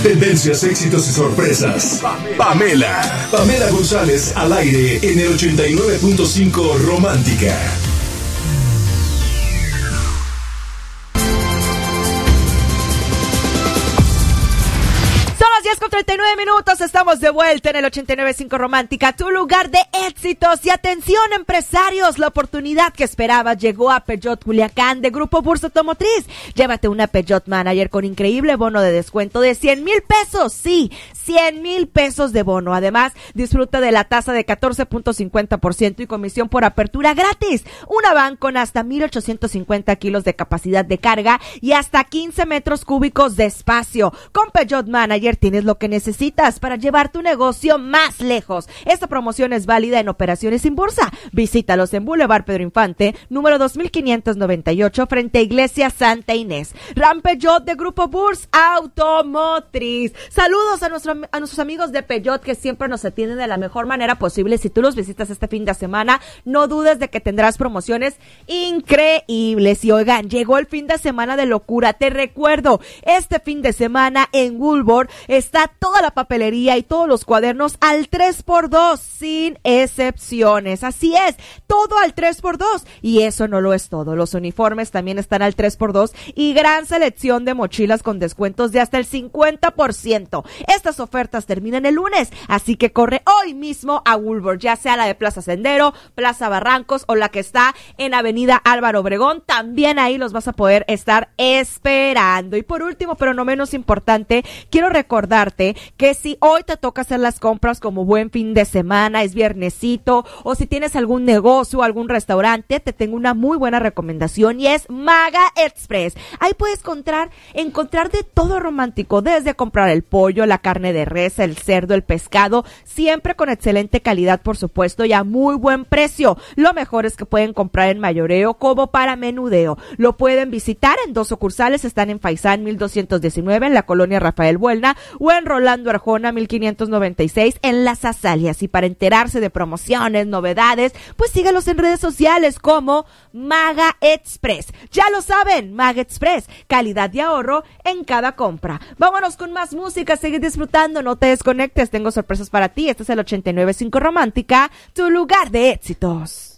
Tendencias, éxitos y sorpresas. Pamela González al aire en el 89.5 Romántica. Son las 10:39, estamos de vuelta en el 89.5 Romántica, tu lugar de éxitos. Y atención, empresarios, la oportunidad que esperabas llegó a Peugeot Culiacán de Grupo Bursa Automotriz. Llévate una Peugeot Manager con increíble bono de descuento de 100,000 pesos. Sí, 100,000 pesos de bono. Además, disfruta de la tasa de 14.50% y comisión por apertura gratis. Una van con hasta 1,850 kilos de capacidad de carga y hasta 15 metros cúbicos de espacio. Con Peugeot Manager tienes lo que necesitas para llevar tu negocio más lejos. Esta promoción es válida en operaciones sin bursa. Visítalos en Boulevard Pedro Infante, número 2598, frente a Iglesia Santa Inés. Ram Peugeot de Grupo Burs Automotriz. Saludos a nuestros amigos de Peugeot que siempre nos atienden de la mejor manera posible. Si tú los visitas este fin de semana, no dudes de que tendrás promociones increíbles. Y oigan, llegó el fin de semana de locura. Te recuerdo, este fin de semana en Woolworth está toda la papelería y todos los cuadernos al 3x2, sin excepciones. Así es, todo al 3x2. Y eso no lo es todo. Los uniformes también están al 3x2 y gran selección de mochilas con descuentos de hasta el 50%. Estas ofertas terminan el lunes, así que corre hoy mismo a Woolworth, ya sea la de Plaza Sendero, Plaza Barrancos o la que está en Avenida Álvaro Obregón. También ahí los vas a poder estar esperando. Y por último, pero no menos importante, quiero recordarte que si hoy te toca hacer las compras como buen fin de semana, es viernesito, o si tienes algún negocio, algún restaurante, te tengo una muy buena recomendación y es Maga Express. Ahí puedes encontrar de todo romántico, desde comprar el pollo, la carne de res, el cerdo, el pescado, siempre con excelente calidad, por supuesto, y a muy buen precio. Lo mejor es que pueden comprar en mayoreo como para menudeo. Lo pueden visitar en 2 sucursales, están en Faisán 1219, en la colonia Rafael Buelna, o en Rolando Arjona 1596 en Las Azalias. Y para enterarse de promociones, novedades, pues síguelos en redes sociales como Maga Express. Ya lo saben, Maga Express, calidad y ahorro en cada compra. Vámonos con más música, sigue disfrutando, no te desconectes, tengo sorpresas para ti. Este es el 89.5 Romántica, tu lugar de éxitos.